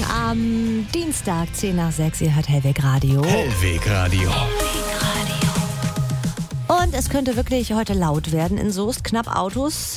am Dienstag, 10 nach 6. Ihr hört Hellweg Radio. Hellweg Radio. Und es könnte wirklich heute laut werden in Soest. Knapp 80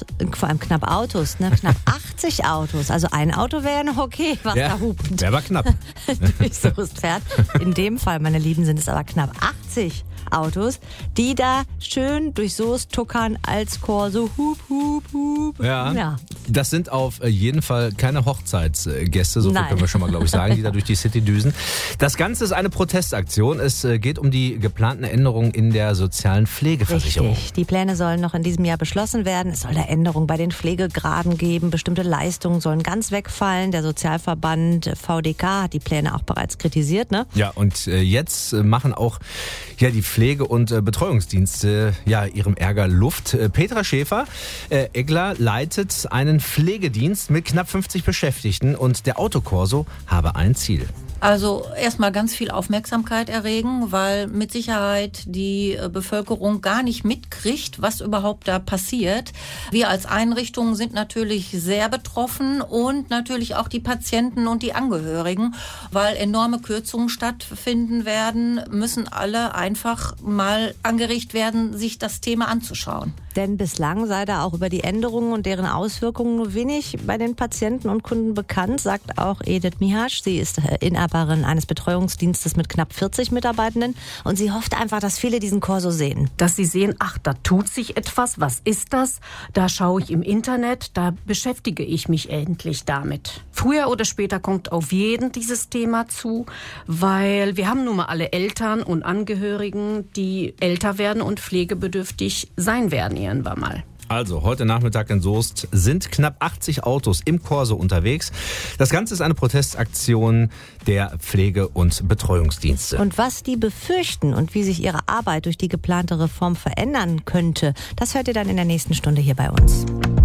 Autos. Also ein Auto wäre noch okay, was da hupt. Wäre aber knapp. Durch Soest fährt. In dem Fall, meine Lieben, sind es aber knapp 80 Autos, die da schön durch Soest tuckern als Corso. Hup, hup, hup. Ja. Das sind auf jeden Fall keine Hochzeitsgäste, so viel können wir schon mal, glaube ich, sagen, die da durch die City düsen. Das Ganze ist eine Protestaktion. Es geht um die geplanten Änderungen in der sozialen Pflegeversicherung. Richtig. Die Pläne sollen noch in diesem Jahr beschlossen werden. Es soll da Änderungen bei den Pflegegraden geben. Bestimmte Leistungen sollen ganz wegfallen. Der Sozialverband VDK hat die Pläne auch bereits kritisiert, ne? Ja, und jetzt machen auch die Pflege- und Betreuungsdienste ihrem Ärger Luft. Petra Schäfer-Egler leitet einen Pflegedienst mit knapp 50 Beschäftigten und der Autokorso habe ein Ziel. Also erstmal ganz viel Aufmerksamkeit erregen, weil mit Sicherheit die Bevölkerung gar nicht mitkriegt, was überhaupt da passiert. Wir als Einrichtungen sind natürlich sehr betroffen und natürlich auch die Patienten und die Angehörigen, weil enorme Kürzungen stattfinden werden, müssen alle einfach mal angeregt werden, sich das Thema anzuschauen. Denn bislang sei da auch über die Änderungen und deren Auswirkungen nur wenig bei den Patienten und Kunden bekannt, sagt auch Edith Mihasch. Sie ist Inhaberin eines Betreuungsdienstes mit knapp 40 Mitarbeitenden und sie hofft einfach, dass viele diesen Corso sehen. Dass sie sehen, ach, da tut sich etwas, was ist das? Da schaue ich im Internet, da beschäftige ich mich endlich damit. Früher oder später kommt auf jeden dieses Thema zu, weil wir haben nun mal alle Eltern und Angehörigen, die älter werden und pflegebedürftig sein werden irgendwann mal. Also, heute Nachmittag in Soest sind knapp 80 Autos im Corso unterwegs. Das Ganze ist eine Protestaktion der Pflege- und Betreuungsdienste. Und was die befürchten und wie sich ihre Arbeit durch die geplante Reform verändern könnte, das hört ihr dann in der nächsten Stunde hier bei uns.